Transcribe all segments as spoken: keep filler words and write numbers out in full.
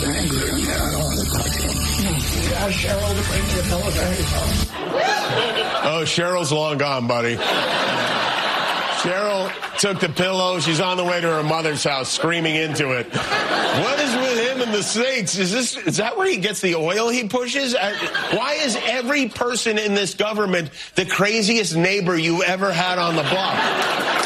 was angry, and I don't want to talk to him. He asked Cheryl to bring me a pillow to his house. Oh, Cheryl's long gone, buddy. Cheryl took the pillow. She's on the way to her mother's house, screaming into it. What is with him and the snakes? Is this is that where he gets the oil he pushes? Why is every person in this government the craziest neighbor you ever had on the block?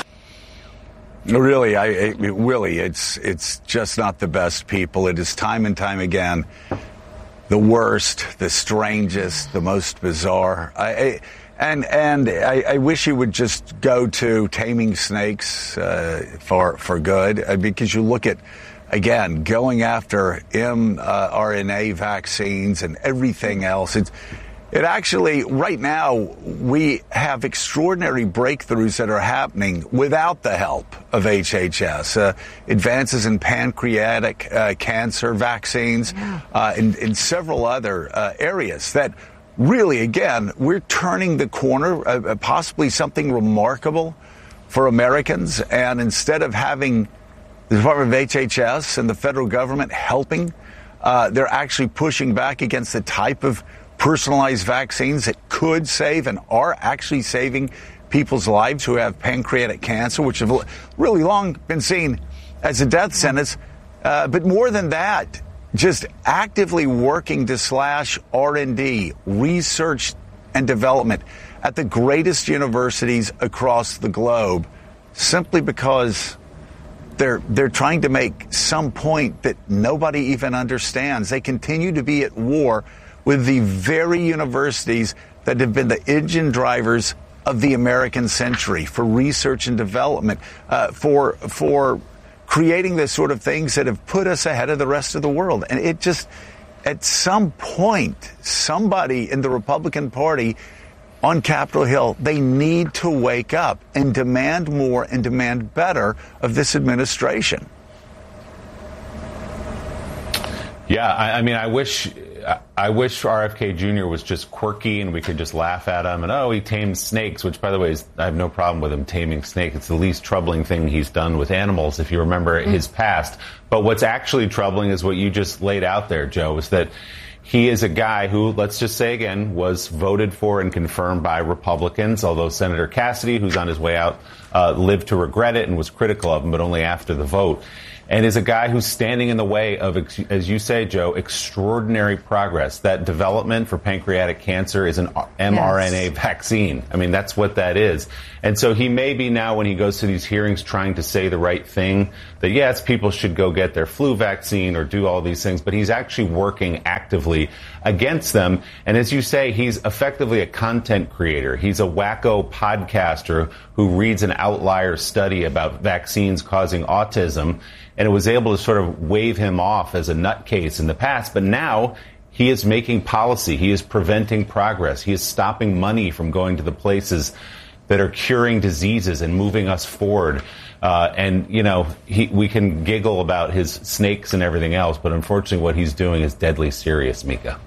Really, I, I Willie, it's it's just not the best people. It is time and time again the worst, the strangest, the most bizarre. I. I And and I, I wish you would just go to taming snakes uh, for for good, uh, because you look at, again, going after mRNA vaccines and everything else. It's, it actually, right now, we have extraordinary breakthroughs that are happening without the help of H H S. Uh, advances in pancreatic uh, cancer vaccines, yeah. uh, in, in several other uh, areas that really, again, we're turning the corner, uh, possibly something remarkable for Americans. And instead of having the Department of H H S and the federal government helping, uh, they're actually pushing back against the type of personalized vaccines that could save and are actually saving people's lives who have pancreatic cancer, which have really long been seen as a death sentence. Uh, but more than that, just actively working to slash R and D, research and development at the greatest universities across the globe, simply because they're they're trying to make some point that nobody even understands. They continue to be at war with the very universities that have been the engine drivers of the American century for research and development, uh, for for creating the sort of things that have put us ahead of the rest of the world. And it just, at some point, somebody in the Republican Party on Capitol Hill, they need to wake up and demand more and demand better of this administration. Yeah, I, I mean, I wish... I wish R F K Junior was just quirky and we could just laugh at him and, oh, he tames snakes, which, by the way, is, I have no problem with him taming snakes. It's the least troubling thing he's done with animals, if you remember mm. his past. But what's actually troubling is what you just laid out there, Joe, is that he is a guy who, let's just say again, was voted for and confirmed by Republicans, although Senator Cassidy, who's on his way out, uh, lived to regret it and was critical of him, but only after the vote. And is a guy who's standing in the way of, as you say, Joe, extraordinary progress. That development for pancreatic cancer is an mRNA yes. vaccine. I mean, that's what that is. And so he may be now, when he goes to these hearings, trying to say the right thing, that, yes, people should go get their flu vaccine or do all these things, but he's actually working actively against them. And as you say, he's effectively a content creator. He's a wacko podcaster who reads an outlier study about vaccines causing autism, and it was able to sort of wave him off as a nutcase in the past. But now he is making policy. He is preventing progress. He is stopping money from going to the places that are curing diseases and moving us forward. Uh, and, you know, he, we can giggle about his snakes and everything else, but unfortunately what he's doing is deadly serious, Mika.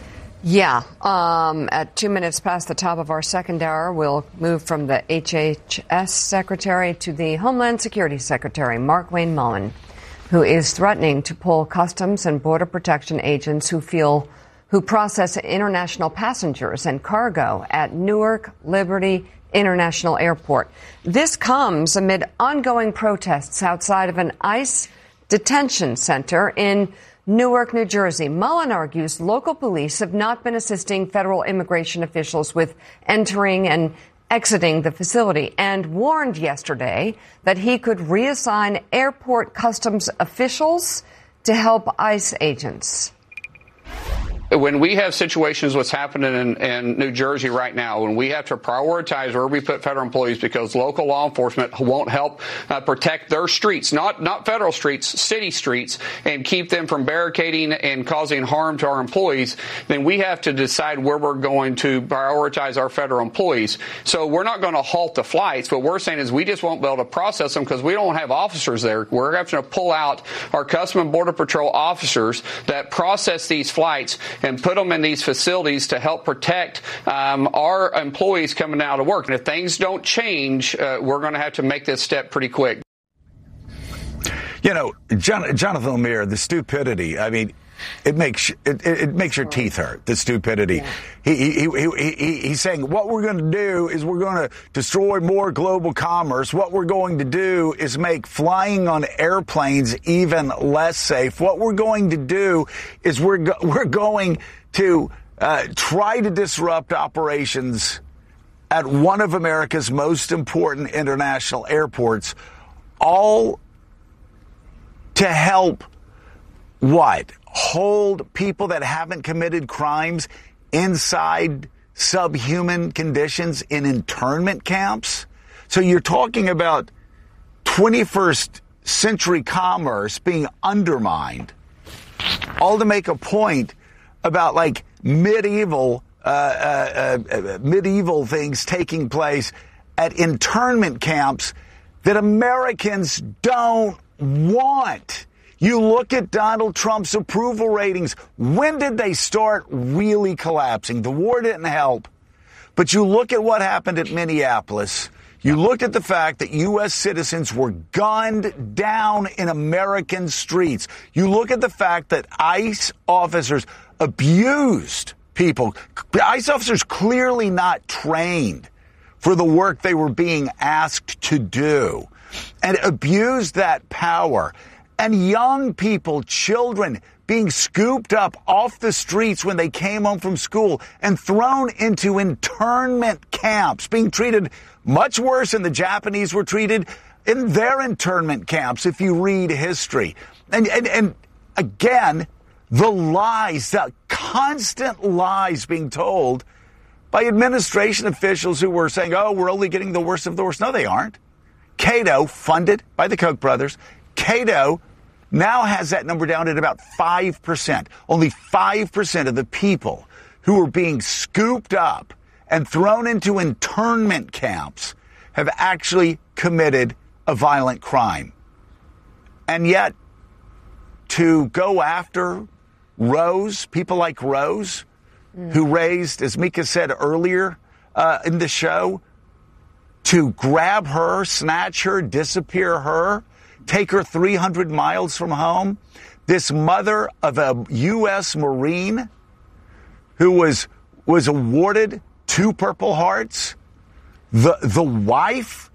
Yeah. Um, at two minutes past the top of our second hour, we'll move from the H H S Secretary to the Homeland Security Secretary, Markwayne Mullin, who is threatening to pull Customs and Border Protection agents who feel who process international passengers and cargo at Newark Liberty International Airport. This comes amid ongoing protests outside of an ICE detention center in Newark, New Jersey. Mullin argues local police have not been assisting federal immigration officials with entering and exiting the facility, and warned yesterday that he could reassign airport customs officials to help ICE agents. When we have situations what's happening in, in New Jersey right now, when we have to prioritize where we put federal employees because local law enforcement won't help uh, protect their streets, not not federal streets, city streets, and keep them from barricading and causing harm to our employees, then we have to decide where we're going to prioritize our federal employees. So we're not going to halt the flights. What we're saying is we just won't be able to process them because we don't have officers there. We're having to pull out our Customs and Border Patrol officers that process these flights and put them in these facilities to help protect um, our employees coming out of work. And if things don't change, uh, we're going to have to make this step pretty quick. You know, John, Jonathan Lemire, the stupidity, I mean, it makes it, it makes your teeth hurt, the stupidity. Yeah. He, he, he, he, he's saying what we're going to do is we're going to destroy more global commerce. What we're going to do is make flying on airplanes even less safe. What we're going to do is we're, go, we're going to uh, try to disrupt operations at one of America's most important international airports, all to help what? Hold people that haven't committed crimes inside subhuman conditions in internment camps? So you're talking about twenty-first century commerce being undermined, all to make a point about like medieval uh, uh, uh, medieval things taking place at internment camps that Americans don't want. You look at Donald Trump's approval ratings. When did they start really collapsing? The war didn't help. But you look at what happened at Minneapolis. You looked at the fact that U S citizens were gunned down in American streets. You look at the fact that ICE officers abused people. ICE officers clearly not trained for the work they were being asked to do, and abused that power. And young people, children, being scooped up off the streets when they came home from school and thrown into internment camps, being treated much worse than the Japanese were treated in their internment camps, if you read history. And, and, and again, the lies, the constant lies being told by administration officials who were saying, oh, we're only getting the worst of the worst. No, they aren't. Cato, funded by the Koch brothers, Cato now has that number down at about five percent. Only five percent of the people who are being scooped up and thrown into internment camps have actually committed a violent crime. And yet, to go after Rose, people like Rose, mm. who raised, as Mika said earlier uh, in the show, to grab her, snatch her, disappear her, take her three hundred miles from home. This mother of a U S Marine who was was awarded two Purple Hearts, the the wife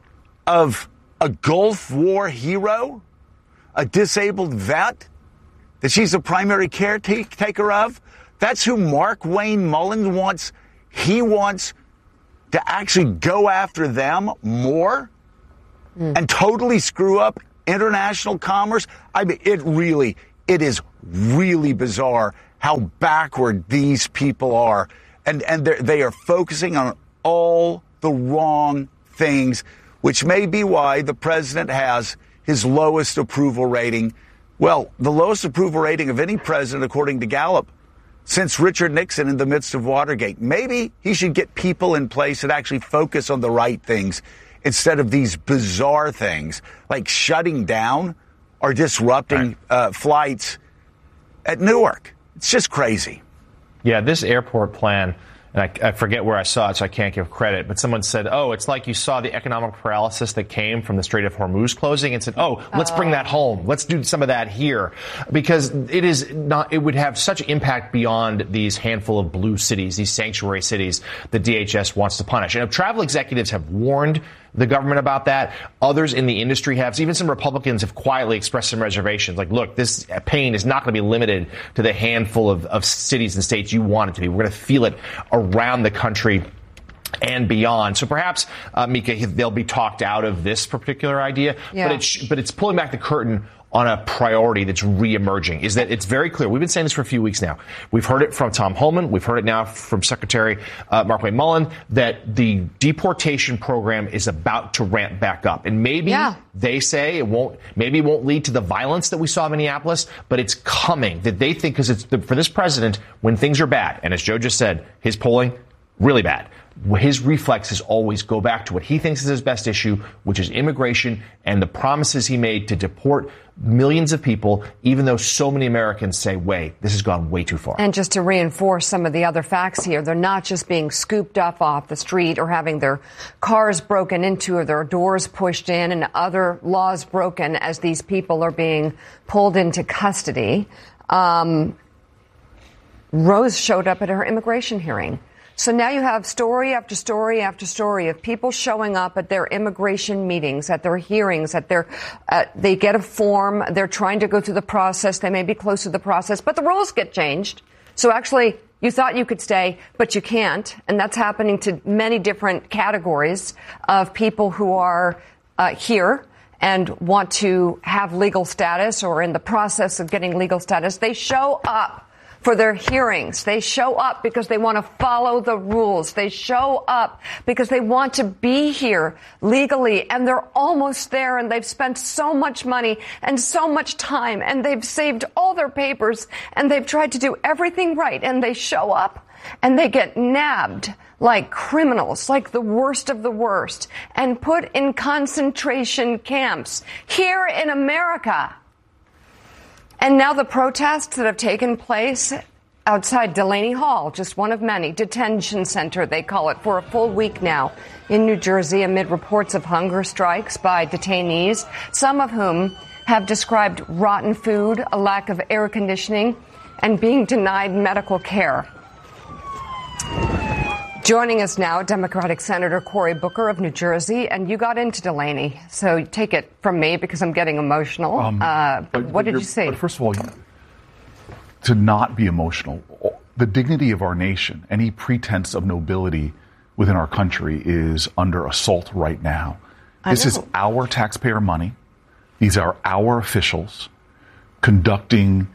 of a Gulf War hero, a disabled vet that she's a primary caretaker of. That's who Mark Wayne Mullin wants. He wants to actually go after them more mm. and totally screw up international commerce. I mean, it really, it is really bizarre how backward these people are. And, and they are focusing on all the wrong things, which may be why the president has his lowest approval rating. Well, the lowest approval rating of any president, according to Gallup, since Richard Nixon in the midst of Watergate. Maybe he should get people in place that actually focus on the right things instead of these bizarre things like shutting down or disrupting right. uh, flights at Newark. It's just crazy. Yeah, this airport plan, and I, I forget where I saw it, so I can't give credit, but someone said, oh, it's like you saw the economic paralysis that came from the Strait of Hormuz closing and said, oh, let's bring that home. Let's do some of that here. Because it is not, it would have such impact beyond these handful of blue cities, these sanctuary cities that D H S wants to punish. And travel executives have warned the government about that. Others in the industry have. Even some Republicans have quietly expressed some reservations. Like, look, this pain is not going to be limited to the handful of, of cities and states you want it to be. We're going to feel it around the country and beyond. So perhaps, uh, Mika, they'll be talked out of this particular idea. Yeah. But, it's, but it's pulling back the curtain on a priority that's reemerging. Is that it's very clear. We've been saying this for a few weeks now. We've heard it from Tom Homan. We've heard it now from Secretary uh, Mark Wayne Mullin that the deportation program is about to ramp back up. And maybe yeah. they say it won't, maybe it won't lead to the violence that we saw in Minneapolis, but it's coming. That they think, because it's the, for this president, when things are bad, and as Joe just said, his polling, really bad. his reflexes always go back to what he thinks is his best issue, which is immigration and the promises he made to deport millions of people, even though so many Americans say, wait, this has gone way too far. And just to reinforce some of the other facts here, they're not just being scooped up off the street or having their cars broken into or their doors pushed in and other laws broken as these people are being pulled into custody. Um, Rose showed up at her immigration hearing. So now you have story after story after story of people showing up at their immigration meetings, at their hearings, at their, uh, they get a form, they're trying to go through the process, they may be close to the process, but the rules get changed. So actually, you thought you could stay, but you can't. And that's happening to many different categories of people who are uh, here and want to have legal status or in the process of getting legal status. They show up for their hearings. They show up because they want to follow the rules. They show up because they want to be here legally, and they're almost there, and they've spent so much money and so much time, and they've saved all their papers, and they've tried to do everything right, and they show up and they get nabbed like criminals, like the worst of the worst, and put in concentration camps here in America. And now the protests that have taken place outside Delaney Hall, just one of many, detention center, they call it, for a full week now in New Jersey amid reports of hunger strikes by detainees, some of whom have described rotten food, a lack of air conditioning, and being denied medical care. Joining us now, Democratic Senator Cory Booker of New Jersey, and you got into Delaney, so take it from me because I'm getting emotional. Um, uh, but, what but did you say? But first of all, you, to not be emotional, the dignity of our nation, any pretense of nobility within our country is under assault right now. This is our taxpayer money. These are our officials conducting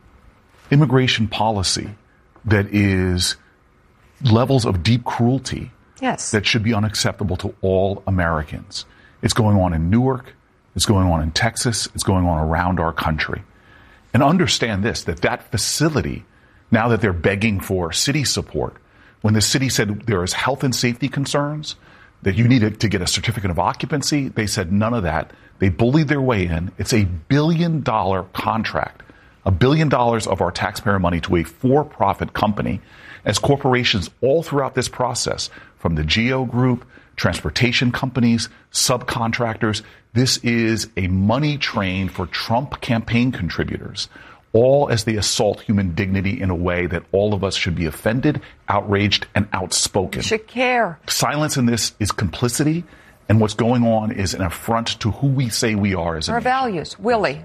immigration policy that is levels of deep cruelty yes. that should be unacceptable to all Americans. It's going on in Newark. It's going on in Texas. It's going on around our country. And understand this, that that facility, now that they're begging for city support, when the city said there is health and safety concerns, that you needed to get a certificate of occupancy, they said none of that. They bullied their way in. It's a billion dollar contract, a billion dollars of our taxpayer money to a for-profit company, as corporations all throughout this process, from the Geo Group, transportation companies, subcontractors, this is a money train for Trump campaign contributors, all as they assault human dignity in a way that all of us should be offended, outraged, and outspoken. Should care. Silence in this is complicity, and what's going on is an affront to who we say we are as a Our nation. values. Willie.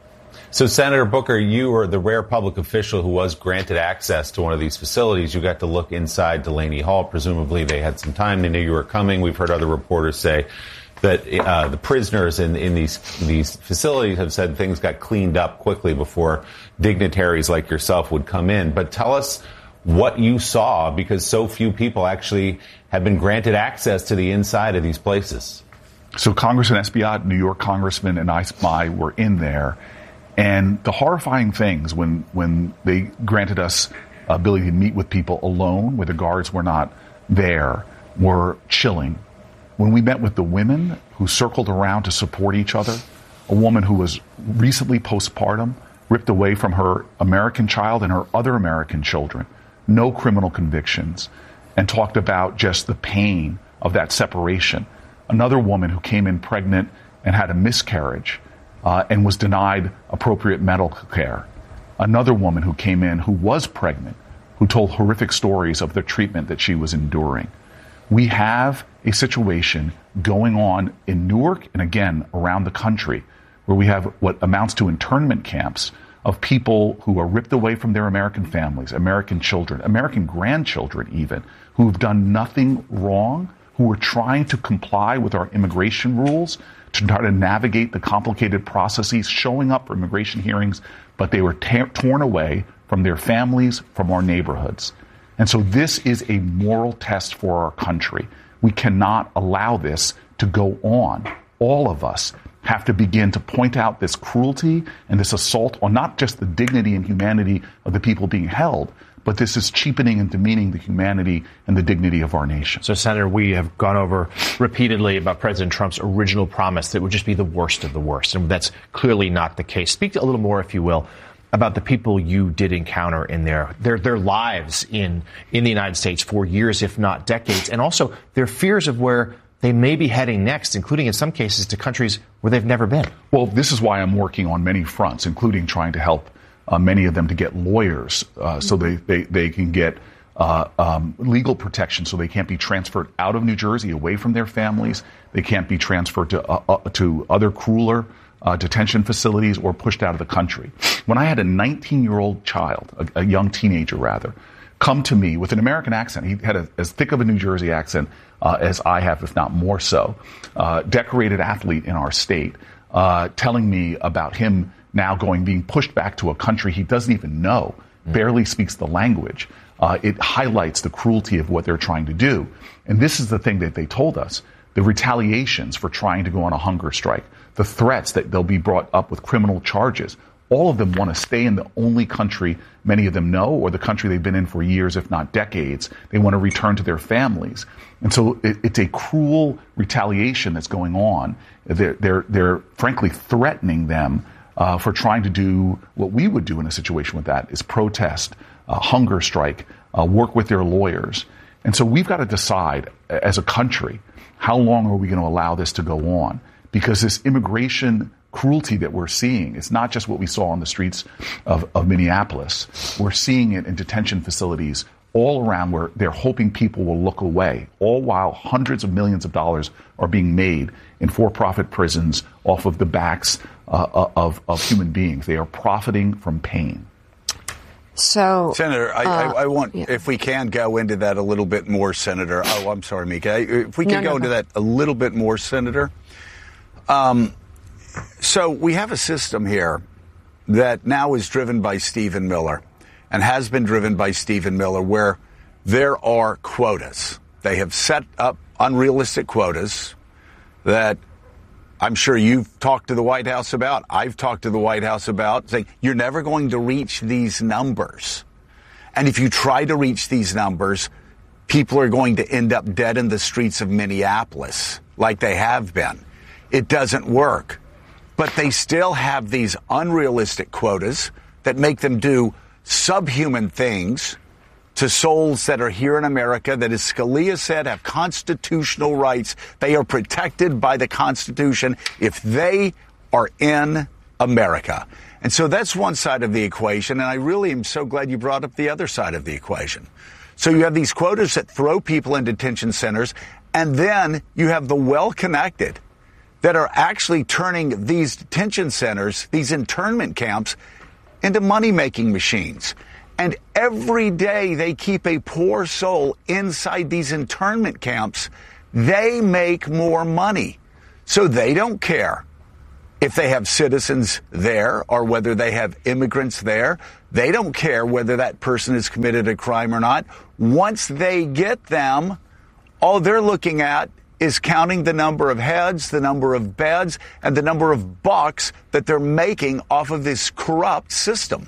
So, Senator Booker, you were the rare public official who was granted access to one of these facilities. You got to look inside Delaney Hall. Presumably, they had some time. They knew you were coming. We've heard other reporters say that uh, the prisoners in, in these these facilities have said things got cleaned up quickly before dignitaries like yourself would come in. But tell us what you saw, because so few people actually have been granted access to the inside of these places. So Congressman Espaillat, New York Congressman, and I were in there. And the horrifying things when, when they granted us ability to meet with people alone, where the guards were not there, were chilling. When we met with the women who circled around to support each other, a woman who was recently postpartum, ripped away from her American child and her other American children, no criminal convictions, and talked about just the pain of that separation. Another woman who came in pregnant and had a miscarriage, Uh, and was denied appropriate medical care. Another woman who came in who was pregnant, who told horrific stories of the treatment that she was enduring. We have a situation going on in Newark and again around the country where we have what amounts to internment camps of people who are ripped away from their American families, American children, American grandchildren even, who have done nothing wrong, who are trying to comply with our immigration rules, to try to navigate the complicated processes, showing up for immigration hearings, but they were ta- torn away from their families, from our neighborhoods. And so this is a moral test for our country. We cannot allow this to go on. All of us have to begin to point out this cruelty and this assault on not just the dignity and humanity of the people being held, but this is cheapening and demeaning the humanity and the dignity of our nation. So, Senator, we have gone over repeatedly about President Trump's original promise that it would just be the worst of the worst, and that's clearly not the case. Speak a little more, if you will, about the people you did encounter in their their their lives in in the United States for years, if not decades, and also their fears of where they may be heading next, including in some cases to countries where they've never been. Well, this is why I'm working on many fronts, including trying to help uh, many of them to get lawyers uh, so they, they, they can get uh, um, legal protection so they can't be transferred out of New Jersey away from their families. They can't be transferred to, uh, uh, to other crueler uh, detention facilities or pushed out of the country. When I had a nineteen-year-old child, a, a young teenager rather, come to me with an American accent. He had a, as thick of a New Jersey accent uh, as I have, if not more so. Uh, decorated athlete in our state, uh, telling me about him now going, being pushed back to a country he doesn't even know, mm. barely speaks the language. Uh, it highlights the cruelty of what they're trying to do. And this is the thing that they told us. The retaliations for trying to go on a hunger strike, the threats that they'll be brought up with criminal charges. All of them want to stay in the only country many of them know, or the country they've been in for years, if not decades. They want to return to their families. And so it, it's a cruel retaliation that's going on. They're, they're, they're frankly threatening them uh, for trying to do what we would do in a situation with that, is protest, uh, hunger strike, uh, work with their lawyers. And so we've got to decide as a country, how long are we going to allow this to go on? Because this immigration cruelty that we're seeing, it's not just what we saw on the streets of, of Minneapolis. We're seeing it in detention facilities all around where they're hoping people will look away, all while hundreds of millions of dollars are being made in for-profit prisons off of the backs uh, of, of human beings. They are profiting from pain. So, Senator, I, uh, I, I want, yeah. if we can go into that a little bit more, Senator. Oh, I'm sorry, Mika. If we can no, go no, into no. that a little bit more, Senator. Um, so we have a system here that now is driven by Stephen Miller and has been driven by Stephen Miller, where there are quotas. They have set up unrealistic quotas that I'm sure you've talked to the White House about. I've talked to the White House about, saying you're never going to reach these numbers. And if you try to reach these numbers, people are going to end up dead in the streets of Minneapolis like they have been. It doesn't work. But they still have these unrealistic quotas that make them do subhuman things to souls that are here in America that, as Scalia said, have constitutional rights. They are protected by the Constitution if they are in America. And so that's one side of the equation, and I really am so glad you brought up the other side of the equation. So you have these quotas that throw people in detention centers, and then you have the well-connected that are actually turning these detention centers, these internment camps, into money-making machines. And every day they keep a poor soul inside these internment camps, they make more money. So they don't care if they have citizens there or whether they have immigrants there. They don't care whether that person has committed a crime or not. Once they get them, all they're looking at is counting the number of heads, the number of beds, and the number of bucks that they're making off of this corrupt system.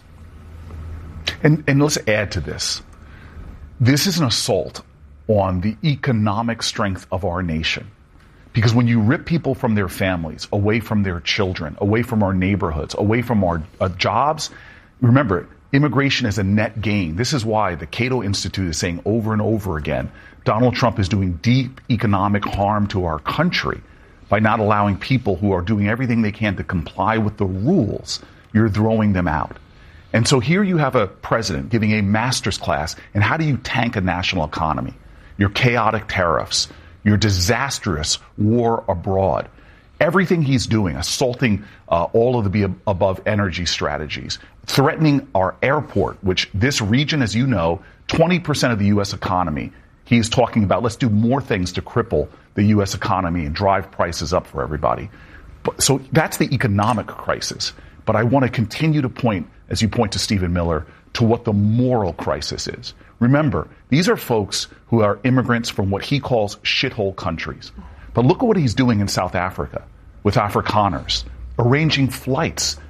And, and let's add to this. This is an assault on the economic strength of our nation. Because when you rip people from their families, away from their children, away from our neighborhoods, away from our uh, jobs, remember, immigration is a net gain. This is why the Cato Institute is saying over and over again, Donald Trump is doing deep economic harm to our country by not allowing people who are doing everything they can to comply with the rules. You're throwing them out. And so here you have a president giving a master's class in how do you tank a national economy, your chaotic tariffs, your disastrous war abroad. Everything he's doing, assaulting uh, all of the be above energy strategies, threatening our airport, which this region, as you know, twenty percent of the U S economy. He's talking about let's do more things to cripple the U S economy and drive prices up for everybody. But, so that's the economic crisis. But I want to continue to point, as you point to Stephen Miller, to what the moral crisis is. Remember, these are folks who are immigrants from what he calls shithole countries. But look at what he's doing in South Africa with Afrikaners, arranging flights,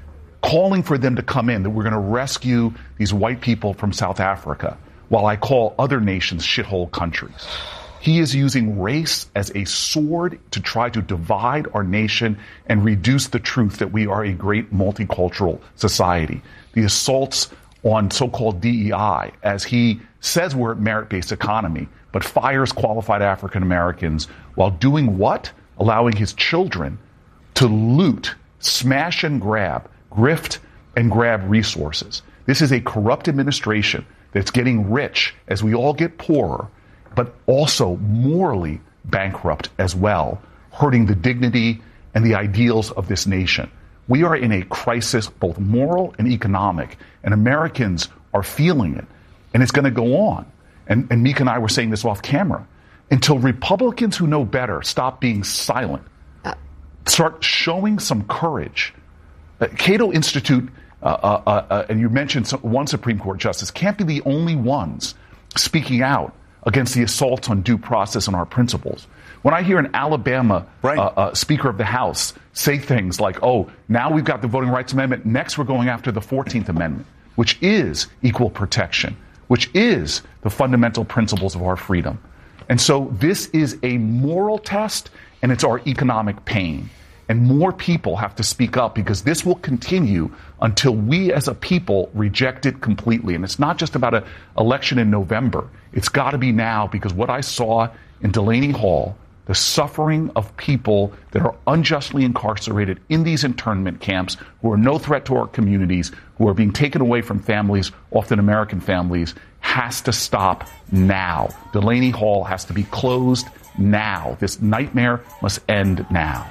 calling for them to come in, that we're going to rescue these white people from South Africa, while I call other nations shithole countries. He is using race as a sword to try to divide our nation and reduce the truth that we are a great multicultural society. The assaults on so-called D E I, as he says we're a merit-based economy, but fires qualified African Americans while doing what? Allowing his children to loot, smash and grab, grift and grab resources. This is a corrupt administration that's getting rich as we all get poorer, but also morally bankrupt as well, hurting the dignity and the ideals of this nation. We are in a crisis, both moral and economic, and Americans are feeling it. And it's going to go on. And, and Mika and I were saying this off camera. Until Republicans who know better stop being silent, start showing some courage. Uh, Cato Institute, uh, uh, uh, and you mentioned some, one Supreme Court justice, can't be the only ones speaking out against the assaults on due process and our principles. When I hear an Alabama right. uh, uh, Speaker of the House say things like, oh, now we've got the Voting Rights Amendment, next we're going after the fourteenth Amendment, which is equal protection, which is the fundamental principles of our freedom. And so this is a moral test, and it's our economic pain. And more people have to speak up, because this will continue until we as a people reject it completely. And it's not just about an election in November. It's got to be now, because what I saw in Delaney Hall, the suffering of people that are unjustly incarcerated in these internment camps, who are no threat to our communities, who are being taken away from families, often American families, has to stop now. Delaney Hall has to be closed now. This nightmare must end now.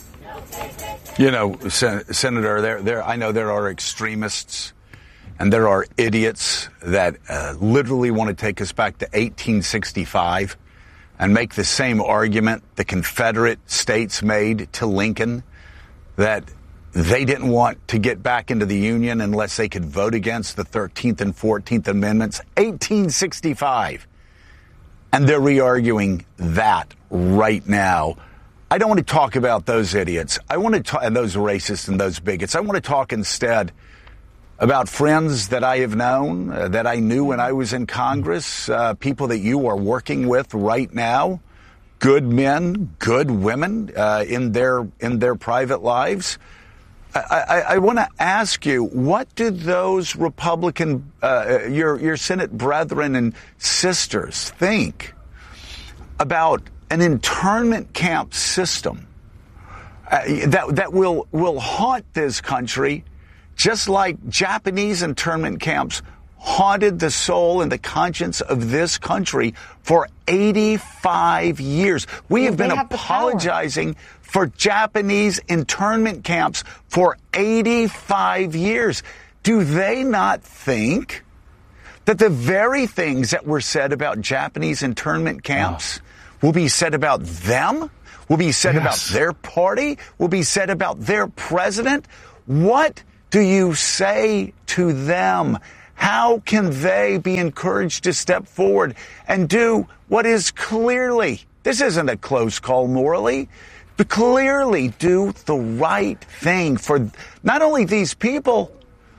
You know, Sen- Senator, there, there, I know there are extremists and there are idiots that uh, literally want to take us back to eighteen sixty-five and make the same argument the Confederate States made to Lincoln, that they didn't want to get back into the Union unless they could vote against the thirteenth and fourteenth Amendments. eighteen sixty-five. And they're re-arguing that right now. I don't want to talk about those idiots. I want to talk, and those racists and those bigots. I want to talk instead about friends that I have known, uh, that I knew when I was in Congress, uh, people that you are working with right now, good men, good women uh, in their in their private lives. I, I, I want to ask you, what do those Republican, uh, your your Senate brethren and sisters think about an internment camp system uh, that that will will haunt this country, just like Japanese internment camps haunted the soul and the conscience of this country for eighty-five years. We have been apologizing for Japanese internment camps for eighty-five years. Do they not think that the very things that were said about Japanese internment camps oh. will be said about them, will be said yes. about their party, will be said about their president? What do you say to them? How can they be encouraged to step forward and do what is clearly, this isn't a close call morally, but clearly do the right thing for not only these people,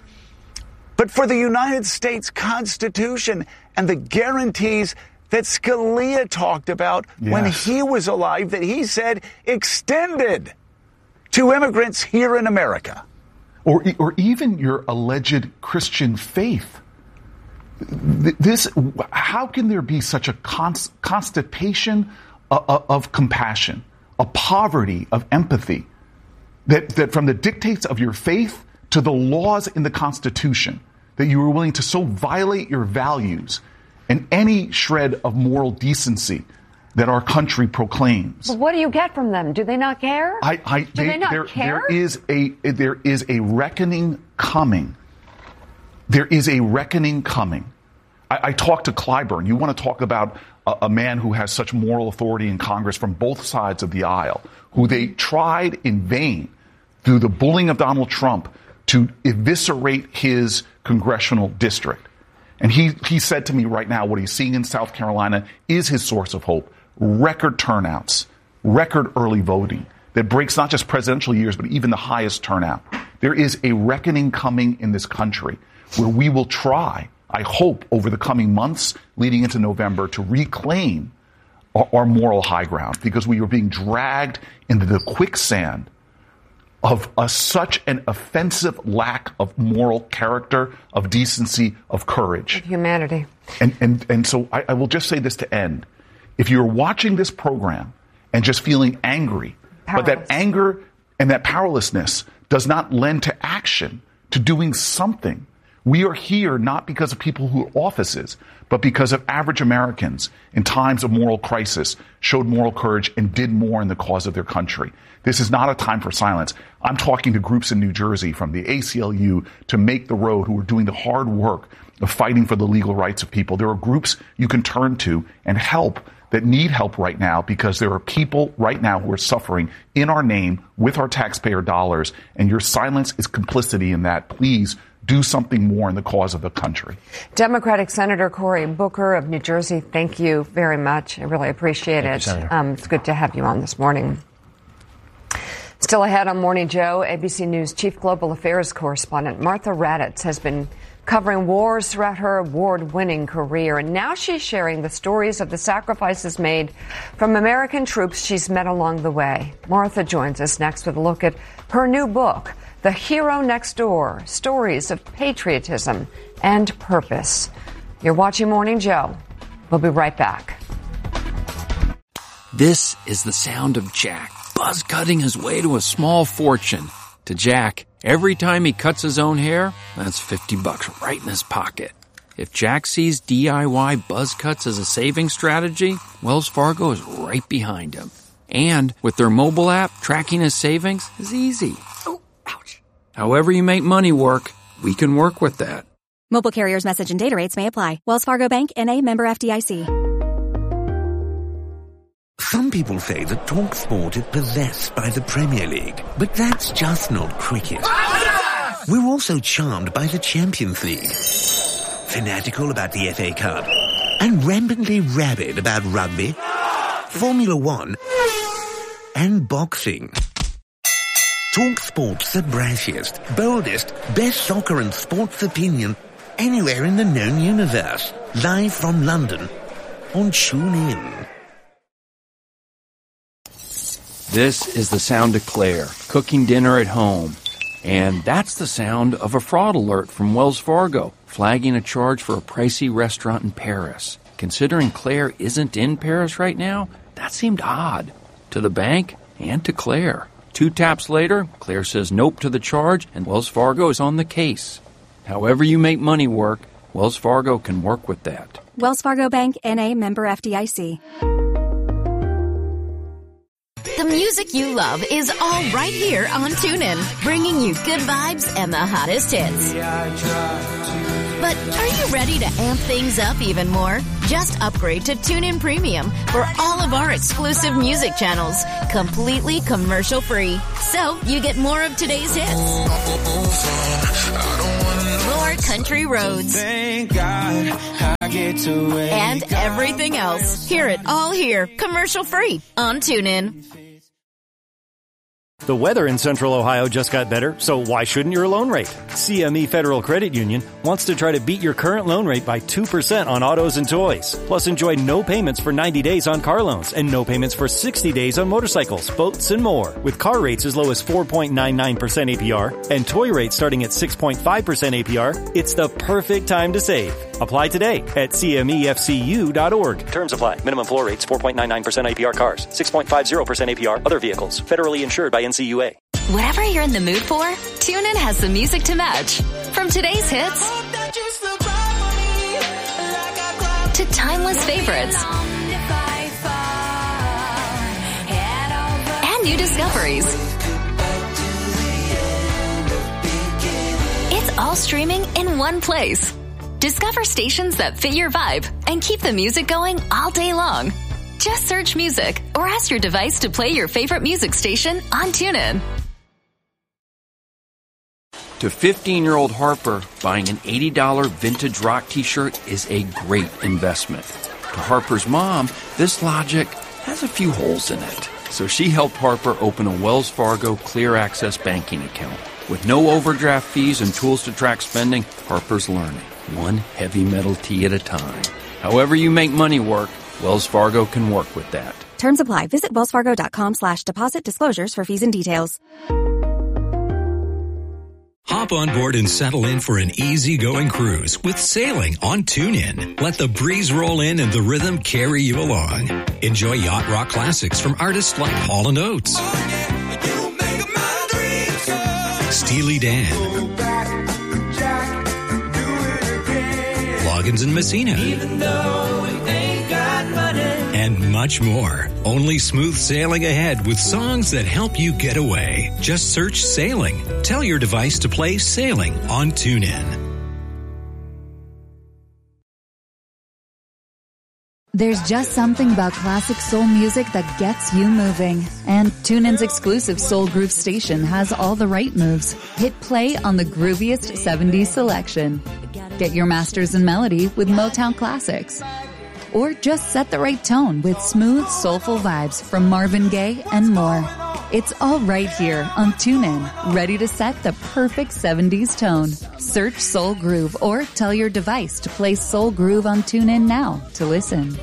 but for the United States Constitution and the guarantees that Scalia talked about yes. when he was alive, that he said extended to immigrants here in America. Or, or even your alleged Christian faith. This, how can there be such a const, constipation of, of compassion, a poverty of empathy, that, that from the dictates of your faith to the laws in the Constitution, that you are willing to so violate your values and any shred of moral decency that our country proclaims. But what do you get from them? Do they not care? I, I, do they, they not there, care? There is a there is a reckoning coming. There is a reckoning coming. I, I talked to Clyburn. You want to talk about a, a man who has such moral authority in Congress from both sides of the aisle, who they tried in vain through the bullying of Donald Trump to eviscerate his congressional district. And he, he said to me right now, what he's seeing in South Carolina is his source of hope. Record turnouts, record early voting that breaks not just presidential years, but even the highest turnout. There is a reckoning coming in this country where we will try, I hope, over the coming months leading into November to reclaim our, our moral high ground, because we are being dragged into the quicksand of a, such an offensive lack of moral character, of decency, of courage. Of humanity. And, and, and so I, I will just say this to end. If you're watching this program and just feeling angry, Powerless. But that anger and that powerlessness does not lend to action, to doing something. We are here not because of people who are offices, but because of average Americans in times of moral crisis showed moral courage and did more in the cause of their country. This is not a time for silence. I'm talking to groups in New Jersey, from the A C L U to Make the Road, who are doing the hard work of fighting for the legal rights of people. There are groups you can turn to and help that need help right now, because there are people right now who are suffering in our name with our taxpayer dollars, and your silence is complicity in that. Please do something more in the cause of the country. Democratic Senator Cory Booker of New Jersey, thank you very much. I really appreciate thank it. You, um, it's good to have you on this morning. Still ahead on Morning Joe, A B C News Chief Global Affairs Correspondent Martha Raddatz has been covering wars throughout her award-winning career, and now she's sharing the stories of the sacrifices made from American troops she's met along the way. Martha joins us next with a look at her new book, The Hero Next Door, Stories of Patriotism and Purpose. You're watching Morning Joe. We'll be right back. This is the sound of Jack buzz cutting his way to a small fortune. To Jack, every time he cuts his own hair, that's fifty bucks right in his pocket. If Jack sees D I Y buzz cuts as a saving strategy, Wells Fargo is right behind him. And with their mobile app, tracking his savings is easy. Oh, ouch. However you make money work, we can work with that. Mobile carriers' message and data rates may apply. Wells Fargo Bank, N A, member F D I C. Some people say that TalkSport is possessed by the Premier League, but that's just not cricket. We're also charmed by the Champions League, fanatical about the F A Cup, and rampantly rabid about rugby, Formula One, and boxing. TalkSport's the brashiest, boldest, best soccer and sports opinion anywhere in the known universe. Live from London on TuneIn. This is the sound of Claire, cooking dinner at home. And that's the sound of a fraud alert from Wells Fargo, flagging a charge for a pricey restaurant in Paris. Considering Claire isn't in Paris right now, that seemed odd. To the bank and to Claire. Two taps later, Claire says nope to the charge, and Wells Fargo is on the case. However you make money work, Wells Fargo can work with that. Wells Fargo Bank, N A, member F D I C. The music you love is all right here on TuneIn, bringing you good vibes and the hottest hits. But are you ready to amp things up even more? Just upgrade to TuneIn Premium for all of our exclusive music channels, completely commercial-free. So you get more of today's hits, more country roads, and everything else. Hear it all here, commercial-free on TuneIn. The weather in Central Ohio just got better, so why shouldn't your loan rate? C M E Federal Credit Union wants to try to beat your current loan rate by two percent on autos and toys. Plus, enjoy no payments for ninety days on car loans and no payments for sixty days on motorcycles, boats, and more. With car rates as low as four point nine nine percent A P R and toy rates starting at six point five percent A P R, it's the perfect time to save. Apply today at C M E F C U dot org. Terms apply. Minimum floor rates four point nine nine percent A P R cars, six point five zero percent A P R other vehicles. Federally insured by N C U A. Whatever you're in the mood for, TuneIn has the music to match. From today's hits to timeless favorites and new discoveries. It's all streaming in one place. Discover stations that fit your vibe and keep the music going all day long. Just search music or ask your device to play your favorite music station on TuneIn. To fifteen-year-old Harper, buying an eighty dollars vintage rock t-shirt is a great investment. To Harper's mom, this logic has a few holes in it. So she helped Harper open a Wells Fargo Clear Access banking account. With no overdraft fees and tools to track spending, Harper's Learning, one heavy metal tea at a time. However you make money work, Wells Fargo can work with that. Terms apply. Visit wellsfargo.com slash deposit disclosures for fees and details. Hop on board and settle in for an easy-going cruise with sailing on TuneIn. Let the breeze roll in and the rhythm carry you along. Enjoy yacht rock classics from artists like Hall and Oates, Steely Dan, Loggins and Messina, and much more. Only smooth sailing ahead with songs that help you get away. Just search Sailing. Tell your device to play Sailing on TuneIn. There's just something about classic soul music that gets you moving. And TuneIn's exclusive Soul Groove station has all the right moves. Hit play on the grooviest seventies selection. Get your masters in melody with Motown classics. Or just set the right tone with smooth, soulful vibes from Marvin Gaye and more. It's all right here on TuneIn, ready to set the perfect seventies tone. Search Soul Groove or tell your device to play Soul Groove on TuneIn now to listen.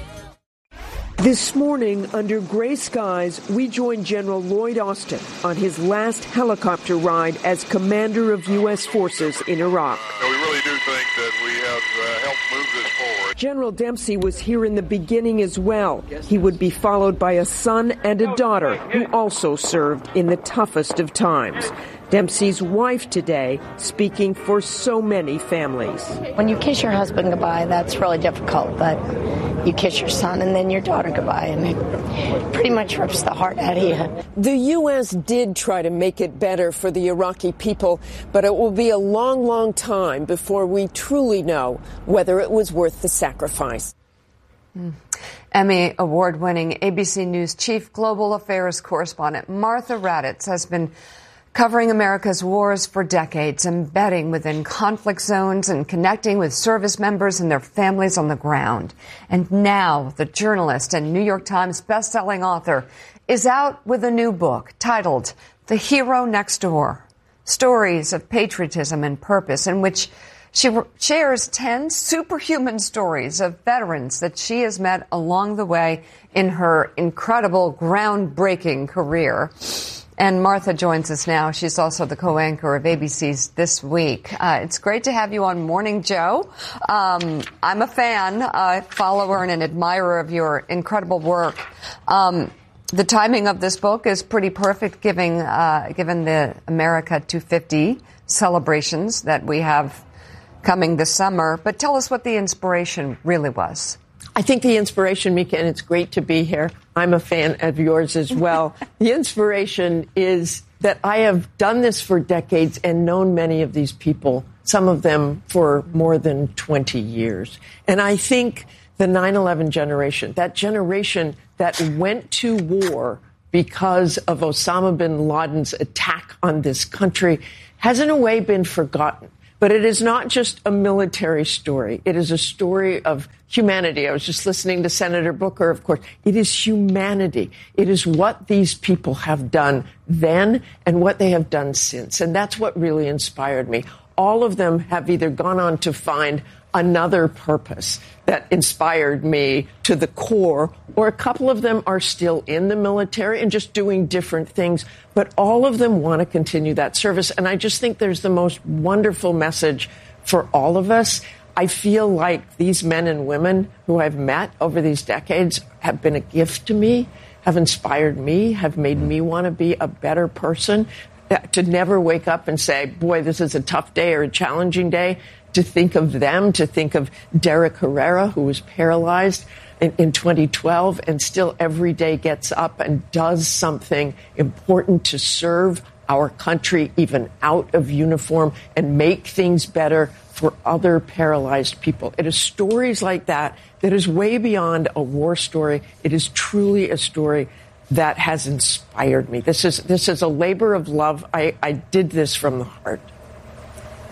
This morning, under gray skies, we joined General Lloyd Austin on his last helicopter ride as commander of U S forces in Iraq. We really do think that we have uh, helped move this forward. General Dempsey was here in the beginning as well. He would be followed by a son and a daughter who also served in the toughest of times. Dempsey's wife today, speaking for so many families. When you kiss your husband goodbye, that's really difficult, but you kiss your son and then your daughter goodbye, and it pretty much rips the heart out of you. The U S did try to make it better for the Iraqi people, but it will be a long, long time before we truly know whether it was worth the sacrifice. Mm. Emmy award-winning A B C News chief global affairs correspondent Martha Raddatz has been covering America's wars for decades, embedding within conflict zones and connecting with service members and their families on the ground. And now the journalist and New York Times bestselling author is out with a new book titled The Hero Next Door, Stories of Patriotism and Purpose, in which she shares ten superhuman stories of veterans that she has met along the way in her incredible, groundbreaking career. And Martha joins us now. She's also the co-anchor of A B C's This Week. Uh, it's great to have you on Morning Joe. Um, I'm a fan, a follower and an admirer of your incredible work. Um, the timing of this book is pretty perfect, given, uh, given the America two fifty celebrations that we have coming this summer. But tell us what the inspiration really was. I think the inspiration, Mika, and it's great to be here. I'm a fan of yours as well. The inspiration is that I have done this for decades and known many of these people, some of them for more than twenty years. And I think the nine eleven generation, that generation that went to war because of Osama bin Laden's attack on this country, has in a way been forgotten. But it is not just a military story. It is a story of humanity. I was just listening to Senator Booker, of course. It is humanity. It is what these people have done then and what they have done since. And that's what really inspired me. All of them have either gone on to find another purpose that inspired me to the core, or a couple of them are still in the military and just doing different things, but all of them want to continue that service. And I just think there's the most wonderful message for all of us. I feel like these men and women who I've met over these decades have been a gift to me, have inspired me, have made me want to be a better person, to never wake up and say, boy, this is a tough day or a challenging day. To think of them, to think of Derek Herrera, who was paralyzed in, in twenty twelve and still every day gets up and does something important to serve our country, even out of uniform, and make things better for other paralyzed people. It is stories like that that is way beyond a war story. It is truly a story that has inspired me. This is this is a labor of love. I, I did this from the heart.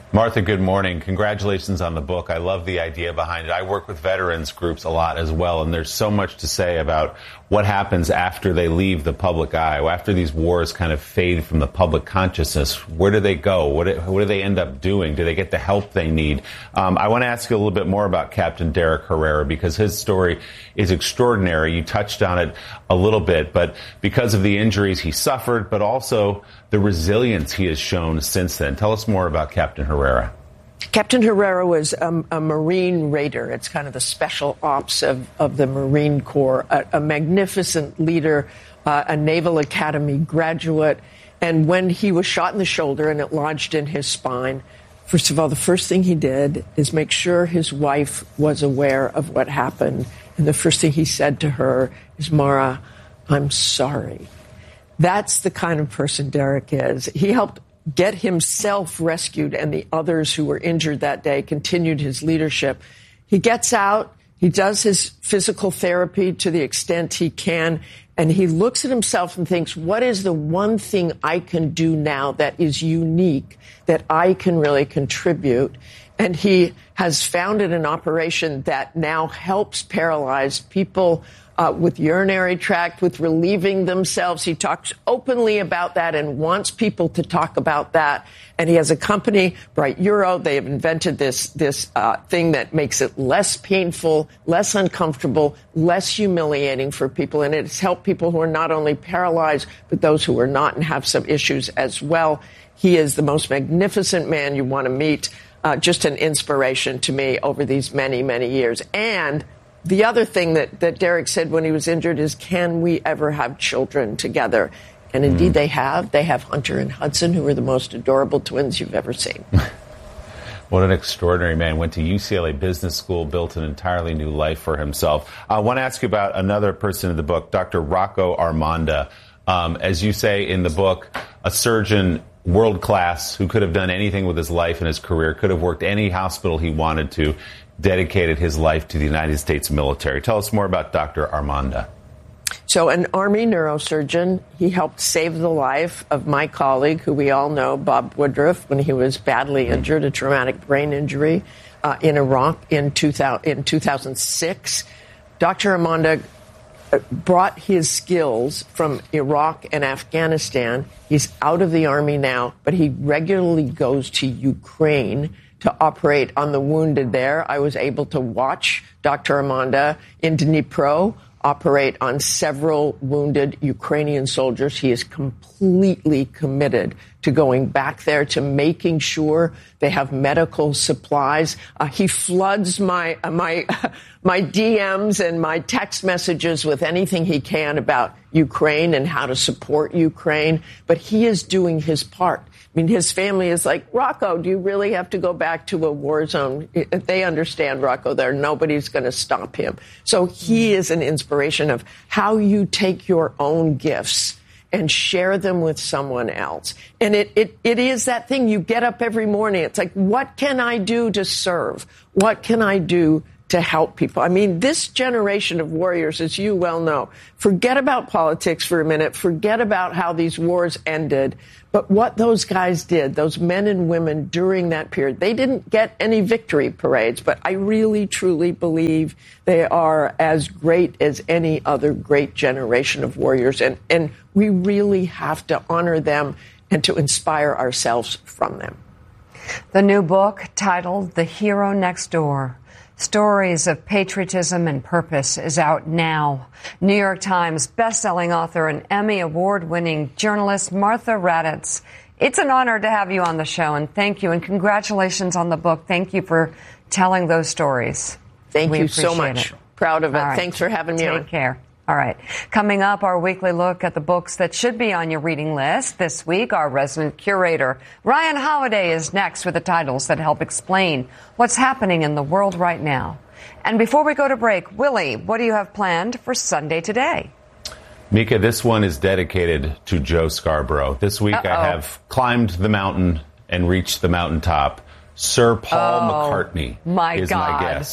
Martha, good morning. Congratulations on the book. I love the idea behind it. I work with veterans groups a lot as well, and there's so much to say about what happens after they leave the public eye, after these wars kind of fade from the public consciousness. Where do they go? What do, what do they end up doing? Do they get the help they need? Um, I want to ask you a little bit more about Captain Derek Herrera, because his story is extraordinary. You touched on it a little bit, but because of the injuries he suffered, but also the resilience he has shown since then. Tell us more about Captain Herrera. Captain Herrera was a, a Marine Raider. It's kind of the special ops of, of the Marine Corps, a, a magnificent leader, uh, a Naval Academy graduate. And when he was shot in the shoulder and it lodged in his spine, first of all, the first thing he did is make sure his wife was aware of what happened. And the first thing he said to her is, Mara, I'm sorry. That's the kind of person Derek is. He helped get himself rescued, and the others who were injured that day continued his leadership. He gets out, he does his physical therapy to the extent he can, and he looks at himself and thinks, what is the one thing I can do now that is unique, that I can really contribute? And he has founded an operation that now helps paralyzed people Uh, with urinary tract, with relieving themselves. He talks openly about that and wants people to talk about that. And he has a company, Bright Uro. They have invented this this uh, thing that makes it less painful, less uncomfortable, less humiliating for people. And it's helped people who are not only paralyzed, but those who are not and have some issues as well. He is the most magnificent man you want to meet. Uh, just an inspiration to me over these many, many years. And the other thing that, that Derek said when he was injured is, can we ever have children together? And indeed, mm. they have. They have Hunter and Hudson, who are the most adorable twins you've ever seen. What an extraordinary man. Went to U C L A Business School, built an entirely new life for himself. I want to ask you about another person in the book, Doctor Rocco Armanda. Um, as you say in the book, a surgeon world class who could have done anything with his life and his career, could have worked any hospital he wanted to, dedicated his life to the United States military. Tell us more about Doctor Armanda. So an Army neurosurgeon, he helped save the life of my colleague, who we all know, Bob Woodruff, when he was badly injured, a traumatic brain injury uh, in Iraq in, two thousand, in two thousand six. Doctor Armanda brought his skills from Iraq and Afghanistan. He's out of the Army now, but he regularly goes to Ukraine to operate on the wounded there. I was able to watch Doctor Armanda in Dnipro operate on several wounded Ukrainian soldiers. He is completely committed to going back there, to making sure they have medical supplies. Uh, he floods my uh, my my D Ms and my text messages with anything he can about Ukraine and how to support Ukraine. But he is doing his part. I mean, his family is like, Rocco, do you really have to go back to a war zone? They understand, Rocco, there. Nobody's going to stop him. So he is an inspiration of how you take your own gifts and share them with someone else. And it, it, it is that thing. You get up every morning. It's like, what can I do to serve? What can I do to help people? I mean, this generation of warriors, as you well know, forget about politics for a minute, forget about how these wars ended. But what those guys did, those men and women during that period, they didn't get any victory parades, but I really, truly believe they are as great as any other great generation of warriors. And, and we really have to honor them and to inspire ourselves from them. The new book, titled The Hero Next Door, Stories of Patriotism and Purpose, is out now. New York Times bestselling author and Emmy Award-winning journalist Martha Raddatz. It's an honor to have you on the show, and thank you, and congratulations on the book. Thank you for telling those stories. Thank we you so much. It. Proud of it. Right. Thanks for having me Take on. Take care. All right. Coming up, our weekly look at the books that should be on your reading list. This week, our resident curator, Ryan Holiday, is next with the titles that help explain what's happening in the world right now. And before we go to break, Willie, what do you have planned for Sunday Today? Mika, this one is dedicated to Joe Scarborough. This week Uh-oh. I have climbed the mountain and reached the mountaintop. Sir Paul oh, McCartney my is God. my guest.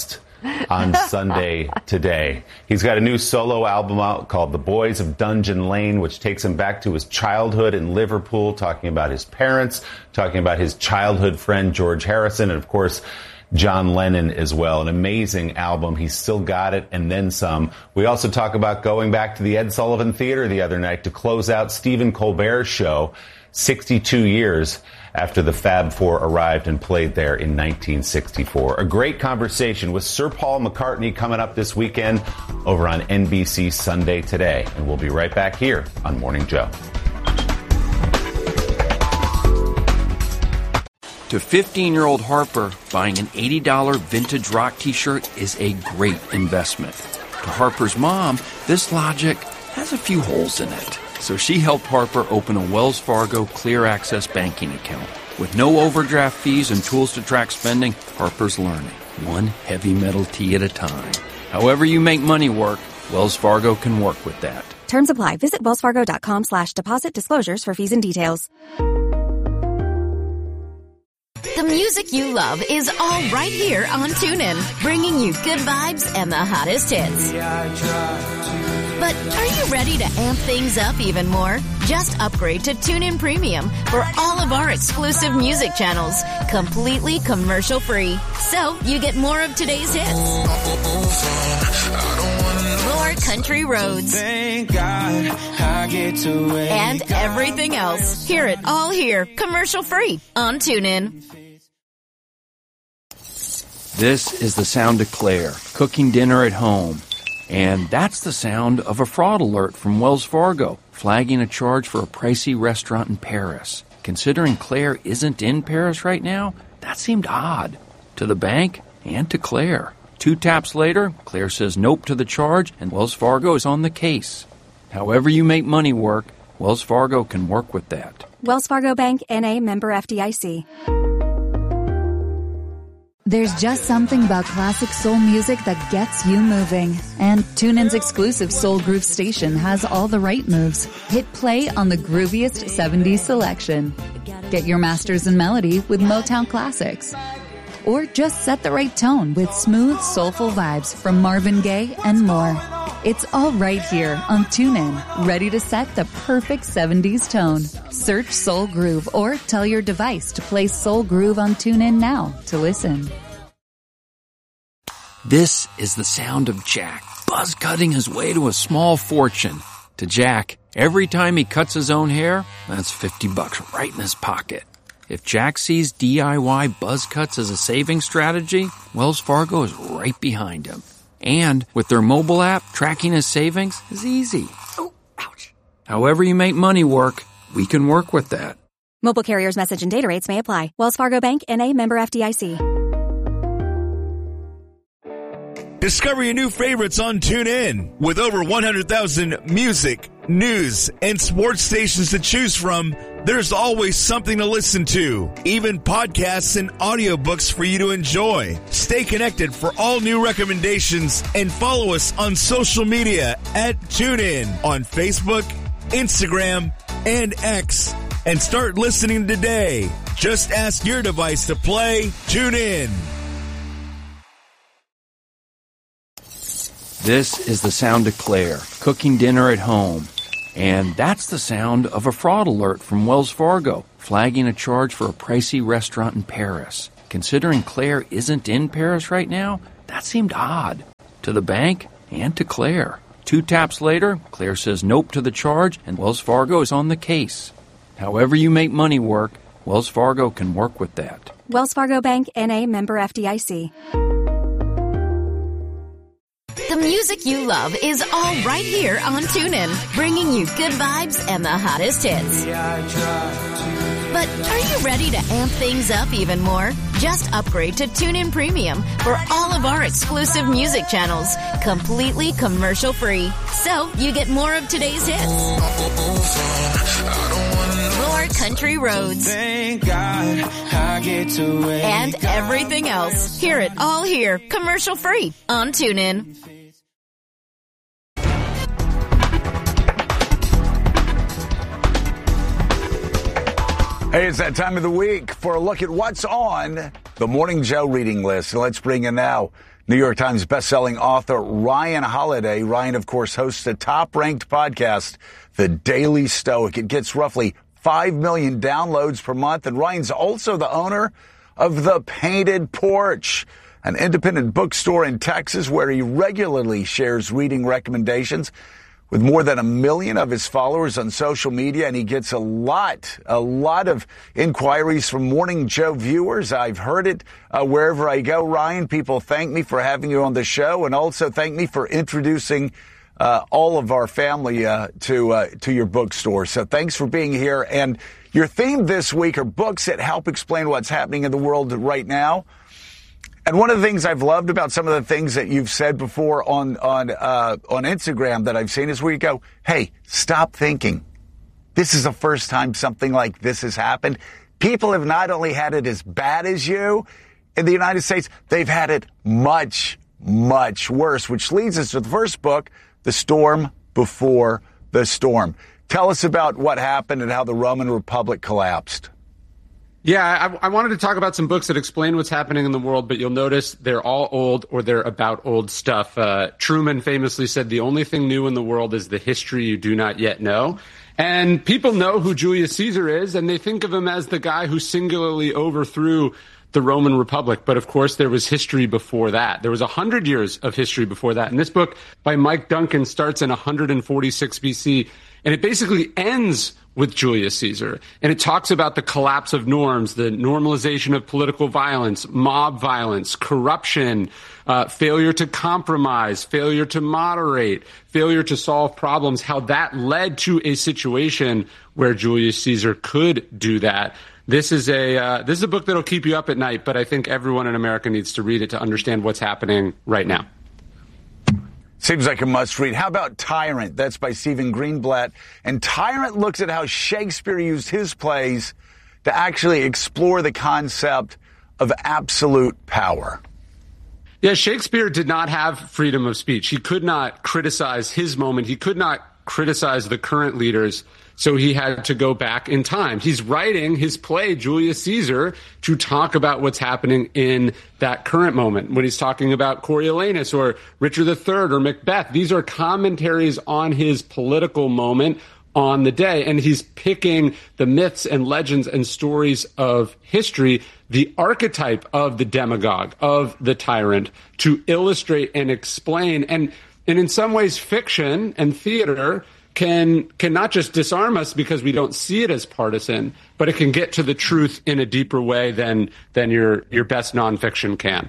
on Sunday Today. He's got a new solo album out called The Boys of Dungeon Lane, which takes him back to his childhood in Liverpool, talking about his parents, talking about his childhood friend George Harrison, and of course, John Lennon as well. An amazing album. He's still got it and then some. We also talk about going back to the Ed Sullivan Theater the other night to close out Stephen Colbert's show, sixty-two years after the Fab Four arrived and played there in nineteen sixty-four. A great conversation with Sir Paul McCartney coming up this weekend over on N B C Sunday Today. And we'll be right back here on Morning Joe. To fifteen-year-old Harper, buying an eighty dollars vintage rock t-shirt is a great investment. To Harper's mom, this logic has a few holes in it. So she helped Harper open a Wells Fargo Clear Access banking account. With no overdraft fees and tools to track spending, Harper's learning, one heavy metal tea at a time. However you make money work, Wells Fargo can work with that. Terms apply. Visit wellsfargo.com slash deposit disclosures for fees and details. The music you love is all right here on TuneIn, bringing you good vibes and the hottest hits. But are you ready to amp things up even more? Just upgrade to TuneIn Premium for all of our exclusive music channels, completely commercial-free. So you get more of today's hits, more country roads, and everything else. Hear it all here, commercial-free on TuneIn. This is the sound of Claire, cooking dinner at home. And that's the sound of a fraud alert from Wells Fargo, flagging a charge for a pricey restaurant in Paris. Considering Claire isn't in Paris right now, that seemed odd. To the bank and to Claire. Two taps later, Claire says nope to the charge, and Wells Fargo is on the case. However you make money work, Wells Fargo can work with that. Wells Fargo Bank, N A, member F D I C. There's just something about classic soul music that gets you moving. And TuneIn's exclusive Soul Groove station has all the right moves. Hit play on the grooviest seventies selection. Get your masters in melody with Motown classics. Or just set the right tone with smooth, soulful vibes from Marvin Gaye and more. It's all right here on TuneIn, ready to set the perfect seventies tone. Search Soul Groove or tell your device to play Soul Groove on TuneIn now to listen. This is the sound of Jack, buzz cutting his way to a small fortune. To Jack, every time he cuts his own hair, that's fifty bucks right in his pocket. If Jack sees D I Y buzz cuts as a saving strategy, Wells Fargo is right behind him. And with their mobile app, tracking his savings is easy. Oh, ouch. However you make money work, we can work with that. Mobile carriers' message and data rates may apply. Wells Fargo Bank, N A, member F D I C. Discover your new favorites on TuneIn. With over one hundred thousand music, news, and sports stations to choose from, there's always something to listen to. Even podcasts and audiobooks for you to enjoy. Stay connected for all new recommendations and follow us on social media at TuneIn on Facebook, Instagram, and X. And start listening today. Just ask your device to play TuneIn. This is the sound of Claire, cooking dinner at home. And that's the sound of a fraud alert from Wells Fargo, flagging a charge for a pricey restaurant in Paris. Considering Claire isn't in Paris right now, that seemed odd. To the bank and to Claire. Two taps later, Claire says nope to the charge, and Wells Fargo is on the case. However you make money work, Wells Fargo can work with that. Wells Fargo Bank, N A, member F D I C. The music you love is all right here on TuneIn, bringing you good vibes and the hottest hits. But are you ready to amp things up even more? Just upgrade to TuneIn Premium for all of our exclusive music channels, completely commercial-free. So you get more of today's hits, more country roads, and everything else. Hear it all here, commercial-free on TuneIn. Hey, it's that time of the week for a look at what's on the Morning Joe reading list. And let's bring in now New York Times bestselling author Ryan Holiday. Ryan, of course, hosts a top-ranked podcast, The Daily Stoic. It gets roughly five million downloads per month. And Ryan's also the owner of The Painted Porch, an independent bookstore in Texas where he regularly shares reading recommendations with more than a million of his followers on social media. And he gets a lot, a lot of inquiries from Morning Joe viewers. I've heard it uh, wherever I go. Ryan, people thank me for having you on the show and also thank me for introducing uh, all of our family uh, to uh, to your bookstore. So thanks for being here. And your theme this week are books that help explain what's happening in the world right now. And one of the things I've loved about some of the things that you've said before on on uh, on Instagram that I've seen is where you go, hey, stop thinking. This is the first time something like this has happened. People have not only had it as bad as you in the United States, they've had it much, much worse, which leads us to the first book, The Storm Before the Storm. Tell us about what happened and how the Roman Republic collapsed. Yeah, I, I wanted to talk about some books that explain what's happening in the world, but you'll notice they're all old or they're about old stuff. Uh, Truman famously said, the only thing new in the world is the history you do not yet know. And people know who Julius Caesar is, and they think of him as the guy who singularly overthrew the Roman Republic. But of course, there was history before that. There was one hundred years of history before that. And this book by Mike Duncan starts in one hundred forty-six B C, and it basically ends with Julius Caesar. And it talks about the collapse of norms, the normalization of political violence, mob violence, corruption, uh, failure to compromise, failure to moderate, failure to solve problems, how that led to a situation where Julius Caesar could do that. This is a uh, this is a book that'll keep you up at night, but I think everyone in America needs to read it to understand what's happening right now. Seems like a must-read. How about Tyrant? That's by Stephen Greenblatt. And Tyrant looks at how Shakespeare used his plays to actually explore the concept of absolute power. Yeah, Shakespeare did not have freedom of speech. He could not criticize his moment. He could not criticize the current leaders. So he had to go back in time. He's writing his play, Julius Caesar, to talk about what's happening in that current moment. When he's talking about Coriolanus or Richard the Third or Macbeth, these are commentaries on his political moment on the day. And he's picking the myths and legends and stories of history, the archetype of the demagogue, of the tyrant, to illustrate and explain. And, and in some ways, fiction and theater can can not just disarm us because we don't see it as partisan, but it can get to the truth in a deeper way than than your your best nonfiction can.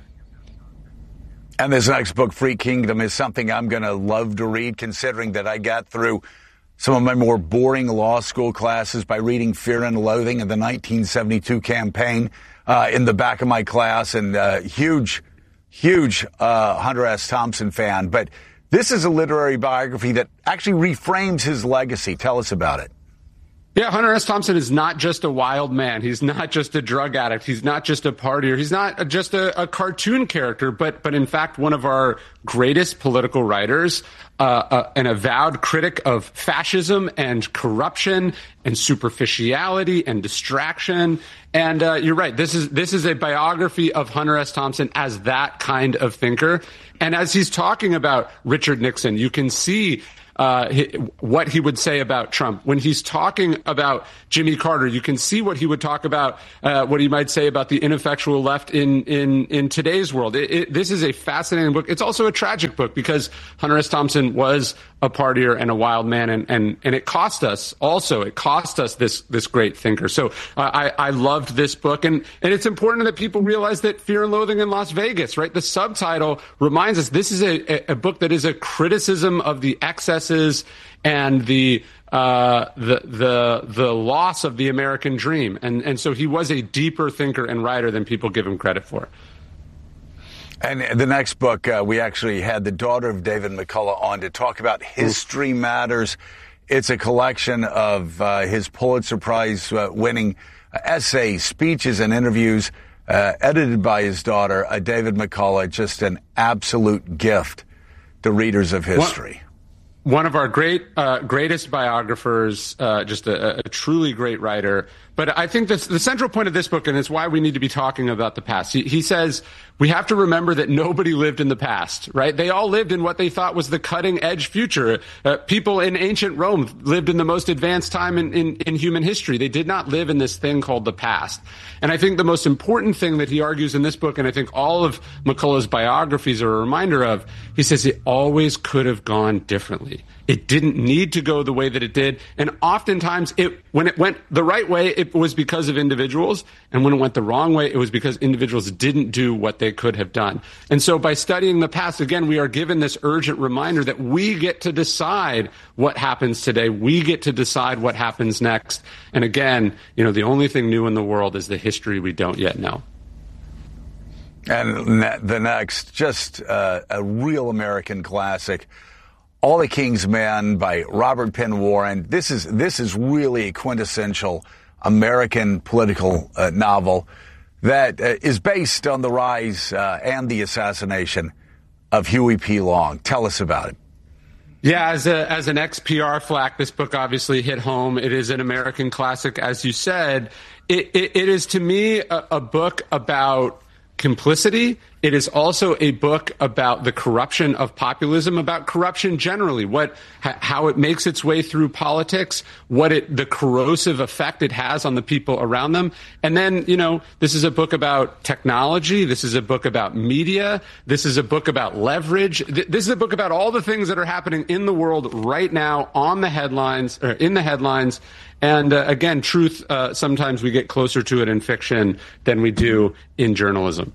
And this next book, Free Kingdom, is something I'm going to love to read, considering that I got through some of my more boring law school classes by reading Fear and Loathing in the nineteen seventy-two campaign uh, in the back of my class, and uh, huge, huge uh, Hunter S. Thompson fan. But this is a literary biography that actually reframes his legacy. Tell us about it. Yeah, Hunter S. Thompson is not just a wild man. He's not just a drug addict. He's not just a partier. He's not just a, a cartoon character, but but in fact, one of our greatest political writers, uh, uh, an avowed critic of fascism and corruption and superficiality and distraction. And uh, you're right. This is this is a biography of Hunter S. Thompson as that kind of thinker. And as he's talking about Richard Nixon, you can see Uh, what he would say about Trump. When he's talking about Jimmy Carter, you can see what he would talk about, uh, what he might say about the ineffectual left in in, in today's world. It, it, this is a fascinating book. It's also a tragic book because Hunter S. Thompson was a partier and a wild man, and and, and it cost us also. It cost us this this great thinker. So uh, I, I loved this book, and, and it's important that people realize that Fear and Loathing in Las Vegas, right? The subtitle reminds us this is a, a book that is a criticism of the excess and the uh, the the the loss of the American dream, and and so he was a deeper thinker and writer than people give him credit for. And the next book, uh, we actually had the daughter of David McCullough on to talk about History Matters. It's a collection of uh, his Pulitzer Prize uh, winning essays, speeches, and interviews, uh, edited by his daughter, uh, David McCullough. Just an absolute gift to readers of history. Well, one of our great, uh, greatest biographers, uh, just a, a truly great writer, But I think that's the central point of this book, and it's why we need to be talking about the past. He, he says we have to remember that nobody lived in the past, right? They all lived in what they thought was the cutting edge future. Uh, people in ancient Rome lived in the most advanced time in, in, in human history. They did not live in this thing called the past. And I think the most important thing that he argues in this book, and I think all of McCullough's biographies are a reminder of, he says it always could have gone differently. It didn't need to go the way that it did. And oftentimes, it, when it went the right way, it was because of individuals. And when it went the wrong way, it was because individuals didn't do what they could have done. And so by studying the past, again, we are given this urgent reminder that we get to decide what happens today. We get to decide what happens next. And again, you know, the only thing new in the world is the history we don't yet know. And ne- the next, just uh, a real American classic, All the King's Men by Robert Penn Warren. This is this is really a quintessential American political uh, novel that uh, is based on the rise uh, and the assassination of Huey P. Long. Tell us about it. Yeah, as a as an ex-P R flack, this book obviously hit home. It is an American classic, as you said. It, it, it is, to me, a, a book about complicity. It is also a book about the corruption of populism, about corruption generally, what, how it makes its way through politics, what it, the corrosive effect it has on the people around them. And then, you know, this is a book about technology. This is a book about media. This is a book about leverage. This is a book about all the things that are happening in the world right now on the headlines, or in the headlines. And uh, again, truth, uh, sometimes we get closer to it in fiction than we do in journalism.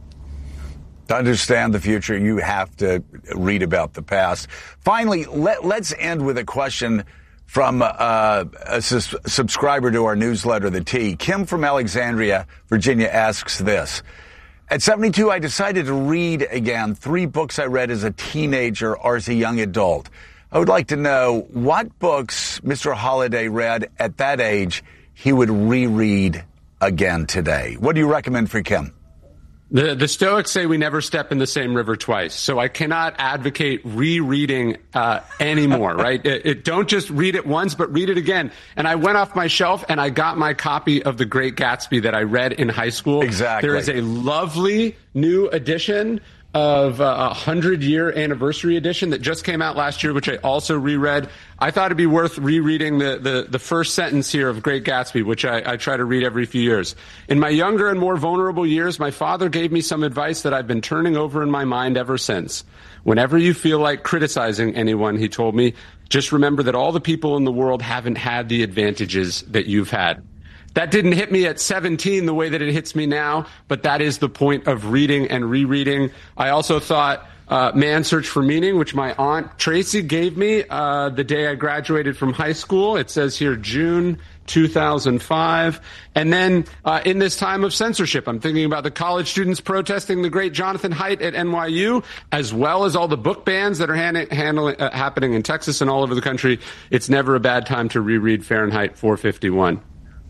To understand the future, you have to read about the past. Finally, let, let's end with a question from uh, a sus- subscriber to our newsletter, The T. Kim from Alexandria, Virginia, asks this. At seventy-two, I decided to read again three books I read as a teenager or as a young adult. I would like to know what books Mister Holliday read at that age he would reread again today. What do you recommend for Kim? The, the Stoics say we never step in the same river twice, so I cannot advocate rereading uh, anymore, right? It, it, don't just read it once, but read it again. And I went off my shelf and I got my copy of The Great Gatsby that I read in high school. Exactly. There is a lovely new edition of uh, a hundred-year anniversary edition that just came out last year, which I also reread. I thought it'd be worth rereading the, the, the first sentence here of Great Gatsby, which I, I try to read every few years. In my younger and more vulnerable years, my father gave me some advice that I've been turning over in my mind ever since. Whenever you feel like criticizing anyone, he told me, just remember that all the people in the world haven't had the advantages that you've had. That didn't hit me at seventeen the way that it hits me now, but that is the point of reading and rereading. I also thought uh, Man's Search for Meaning, which my aunt Tracy gave me uh, the day I graduated from high school. It says here June two thousand five. And then uh, in this time of censorship, I'm thinking about the college students protesting the great Jonathan Haidt at N Y U, as well as all the book bans that are hand- handling, uh, happening in Texas and all over the country. It's never a bad time to reread Fahrenheit four fifty-one.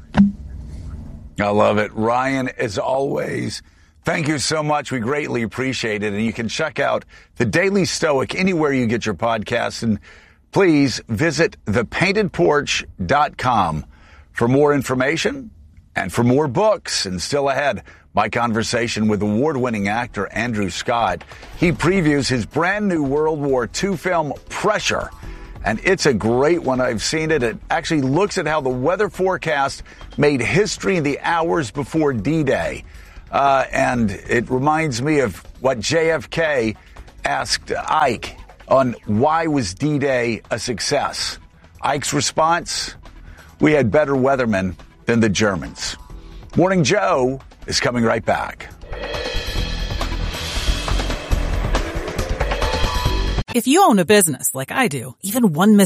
I love it. Ryan, as always, thank you so much. We greatly appreciate it. And you can check out The Daily Stoic anywhere you get your podcasts. And please visit the painted porch dot com for more information and for more books. And still ahead, my conversation with award-winning actor Andrew Scott. He previews his brand new World War Two film, Pressure. And it's a great one. I've seen it. It actually looks at how the weather forecast made history in the hours before D-Day. Uh, and it reminds me of what J F K asked Ike on why was D-Day a success. Ike's response, we had better weathermen than the Germans. Morning Joe is coming right back. If you own a business like I do, even one missed